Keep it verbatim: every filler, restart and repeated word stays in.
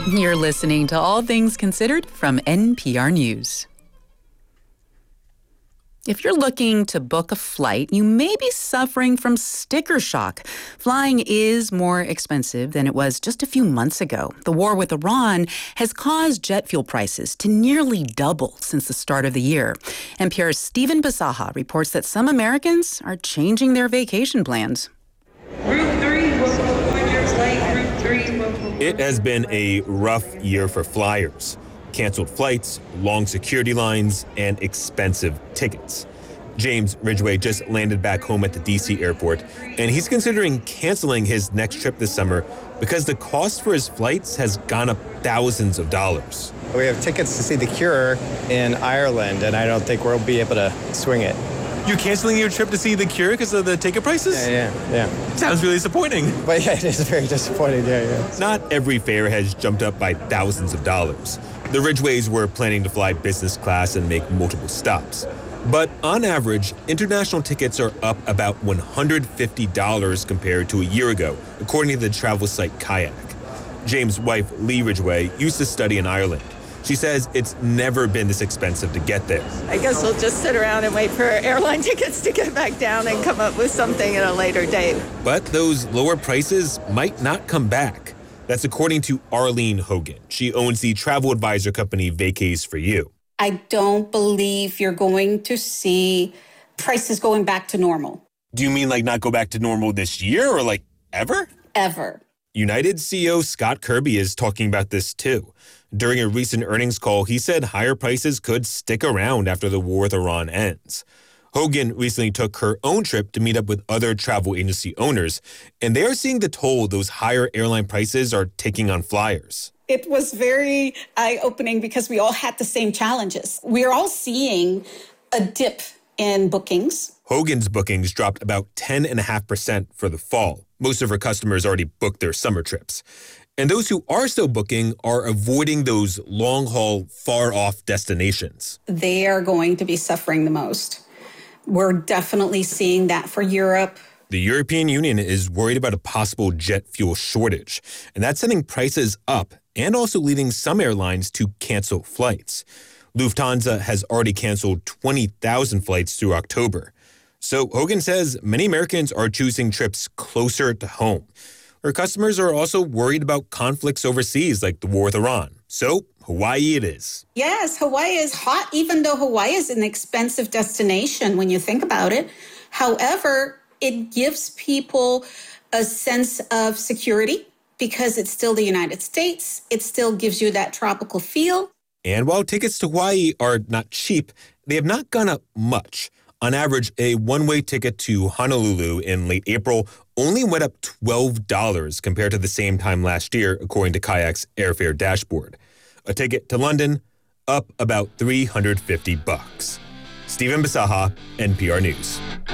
You're listening to All Things Considered from N P R News. If you're looking to book a flight, you may be suffering from sticker shock. Flying is more expensive than it was just a few months ago. The war with Iran has caused jet fuel prices to nearly double since the start of the year. N P R's Stephen Bisaha reports that some Americans are changing their vacation plans. Route three will go four years late. Route three will go. It has been a rough year for flyers. Canceled flights, long security lines, and expensive tickets. James Ridgway just landed back home at the D C airport, and he's considering canceling his next trip this summer because the cost for his flights has gone up thousands of dollars. We have tickets to see The Cure in Ireland, and I don't think we'll be able to swing it. You're canceling your trip to see The Cure because of the ticket prices? Yeah, yeah, yeah. Sounds really disappointing. But yeah, it is very disappointing, yeah, yeah. Not every fare has jumped up by thousands of dollars. The Ridgways were planning to fly business class and make multiple stops. But on average, international tickets are up about one hundred fifty dollars compared to a year ago, according to the travel site Kayak. James' wife, Lee Ridgway, used to study in Ireland. She says it's never been this expensive to get there. I guess we'll just sit around and wait for airline tickets to get back down and come up with something at a later date. But those lower prices might not come back. That's according to Arlene Hogan. She owns the travel advisor company Vacays for You. I don't believe you're going to see prices going back to normal. Do you mean like not go back to normal this year or like ever? Ever. United C E O Scott Kirby is talking about this too. During a recent earnings call, he said higher prices could stick around after the war with Iran ends. Hogan recently took her own trip to meet up with other travel agency owners, and they are seeing the toll those higher airline prices are taking on flyers. It was very eye-opening because we all had the same challenges. We're all seeing a dip in bookings. Hogan's bookings dropped about ten point five percent for the fall. Most of her customers already booked their summer trips. And those who are still booking are avoiding those long-haul, far-off destinations. They are going to be suffering the most. We're definitely seeing that for Europe. The European Union is worried about a possible jet fuel shortage, and that's sending prices up and also leading some airlines to cancel flights. Lufthansa has already canceled twenty thousand flights through October. So Hogan says many Americans are choosing trips closer to home. Her customers are also worried about conflicts overseas like the war with Iran. So Hawaii it is. Yes, Hawaii is hot, even though Hawaii is an expensive destination when you think about it. However, it gives people a sense of security because it's still the United States. It still gives you that tropical feel. And while tickets to Hawaii are not cheap, they have not gone up much. On average, a one-way ticket to Honolulu in late April only went up twelve dollars compared to the same time last year, according to Kayak's airfare dashboard. A ticket to London, up about three hundred fifty bucks. Stephen Bisaha, N P R News.